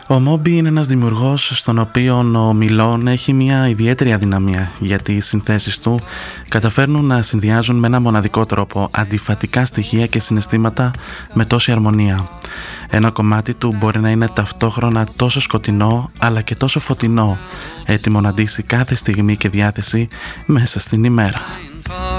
Ο Μόμπι είναι ένας δημιουργός στον οποίο ο Μιλόν έχει μια ιδιαίτερη αδυναμία, γιατί οι συνθέσεις του καταφέρνουν να συνδυάζουν με ένα μοναδικό τρόπο αντιφατικά στοιχεία και συναισθήματα με τόση αρμονία. Ένα κομμάτι του μπορεί να είναι ταυτόχρονα τόσο σκοτεινό αλλά και τόσο φωτεινό, έτοιμο να ντύσει κάθε στιγμή και διάθεση μέσα στην ημέρα.